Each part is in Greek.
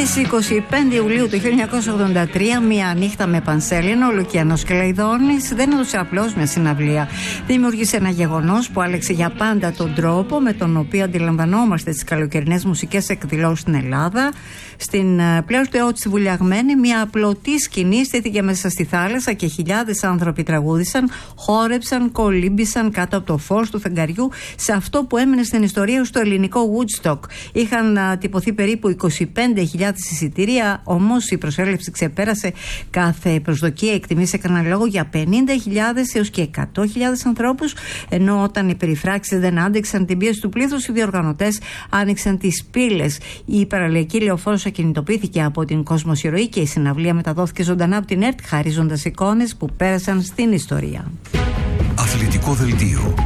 Στις 25 Ιουλίου του 1983, μία νύχτα με Πανσέλινο, ο Λουκιανός Κλαϊδόνης δεν έδωσε απλώς μια συναυλία. Δημιούργησε ένα γεγονός που άλλαξε για πάντα τον τρόπο με τον οποίο αντιλαμβανόμαστε τις καλοκαιρινές μουσικές εκδηλώσεις στην Ελλάδα. Στην πλέον του αιώτη βουλιαγμένη, μια απλωτή σκηνή στήθηκε μέσα στη θάλασσα και χιλιάδες άνθρωποι τραγούδησαν, χόρεψαν, κολύμπησαν κάτω από το φως του φεγγαριού σε αυτό που έμεινε στην ιστορία στο ελληνικό Woodstock. Είχαν τυπωθεί περίπου 25.000 εισιτήρια, όμως η προσέλευση ξεπέρασε κάθε προσδοκία. Εκτιμήσεις έκαναν λόγο για 50.000 έως και 100.000 ανθρώπους, ενώ όταν οι περιφράξεις δεν άντεξαν την πίεση του πλήθους, οι διοργανωτές άνοιξαν τις πύλες. Η παραλιακή λεωφόρος ακινητοποιήθηκε από την Κοσμοσυρωή και η συναυλία μεταδόθηκε ζωντανά από την ΕΡΤ, χαρίζοντας εικόνες που πέρασαν στην ιστορία. Αθλητικό δελτίο.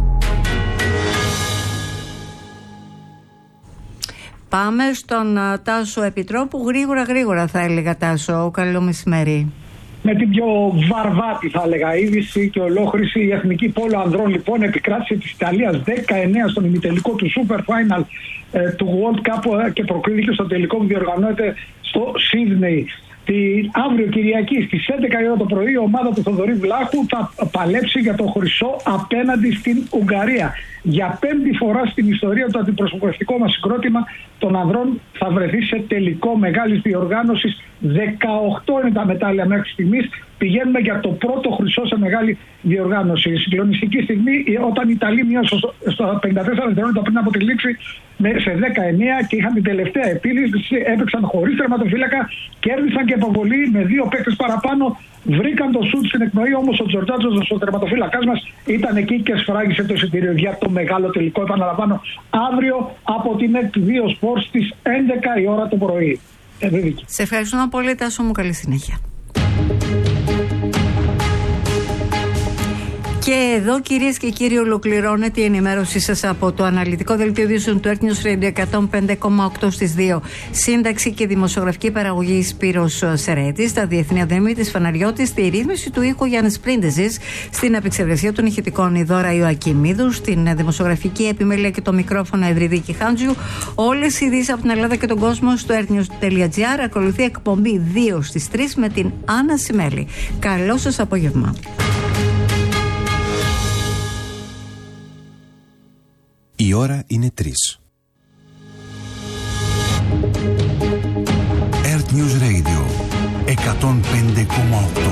Πάμε στον Τάσο Επιτρόπου. Γρήγορα θα έλεγα, Τάσο. Καλό μεσημέρι. Με την πιο βαρβάτη, θα έλεγα, είδηση και ολόχρηση, η εθνική πόλο ανδρών λοιπόν επικράτησε της Ιταλίας 19 στον ημιτελικό του Super Final του World Cup και προκρίθηκε στο τελικό που διοργανώνεται στο Σίδνεϊ. Αύριο Κυριακή στις 11 η ώρα το πρωί η ομάδα του Θοδωρή Βλάχου θα παλέψει για το χρυσό απέναντι στην Ουγγαρία. Για 5η φορά στην ιστορία το αντιπροσωπευτικό μας συγκρότημα των ανδρών θα βρεθεί σε τελικό μεγάλης διοργάνωσης. 18 είναι τα μετάλλια μέχρι στιγμής. Πηγαίνουμε για το πρώτο χρυσό σε μεγάλη διοργάνωση. Η συγκλονιστική στιγμή όταν οι Ιταλοί μείωσαν στα 54 δευτερόλεπτα πριν από τη λήξη σε 19 και είχαν την τελευταία επίλυση, έπαιξαν χωρίς τερματοφύλακα, κέρδισαν και αποβολή με 2 παίκτες παραπάνω. Βρήκαν το σουτ στην εκπνοή, όμως ο Τζορτζάτζος, ο τερματοφύλακας μας, ήταν εκεί και σφράγισε το εισιτήριο για το μεγάλο τελικό. Επαναλαμβάνω, αύριο από την ΕΚ2 Sports στις 11 η ώρα το πρωί. Σε ευχαριστούμε πολύ, Τάσο μου. Καλή συνέχεια. Και εδώ, κυρίες και κύριοι, ολοκληρώνεται η ενημέρωσή σας από το αναλυτικό δελτίο ειδήσεων του Earth News Radio 105,8 στις 2. Σύνταξη και δημοσιογραφική παραγωγή Σπύρος Σερέτης, στα διεθνή αδέμη της Φαναριώτης, στη ρύθμιση του ήχου Γιάννης Πρίντεζης, στην επεξεργασία των ηχητικών η Δώρα Ιωακιμίδου, στην δημοσιογραφική επιμέλεια και το μικρόφωνο Ευρυδίκη Χάντζιου. Όλες οι ειδήσεις από την Ελλάδα και τον κόσμο στο earthnews.gr. Ακολουθεί εκπομπή 2 στις 3 με την Άννα Σιμέλη. Καλό σας απόγευμα. Η ώρα είναι 3. Earth News Radio 105,8.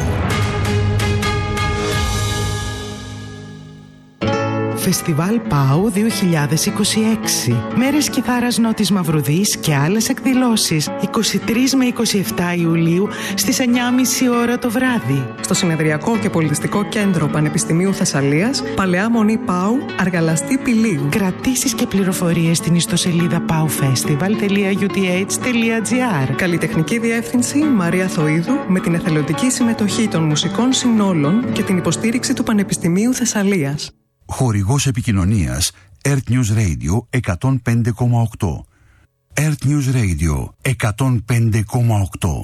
Φεστιβάλ ΠΑΟ 2026. Μέρες Κιθάρας Νότης Μαυρουδής και άλλες εκδηλώσεις 23 με 27 Ιουλίου στις 9.30 ώρα το βράδυ. Στο Συνεδριακό και Πολιτιστικό Κέντρο Πανεπιστημίου Θεσσαλίας, Παλαιά Μονή ΠΑΟ, Αργαλαστή Πηλίου. Κρατήσεις και πληροφορίες στην ιστοσελίδα paofestival.uth.gr. Καλλιτεχνική διεύθυνση Μαρία Θοΐδου, με την εθελοντική συμμετοχή των μουσικών συνόλων και την υποστήριξη του Πανεπιστημίου Θεσσαλίας. Χορηγός επικοινωνίας Earth News Radio 105,8. Earth News Radio 105,8.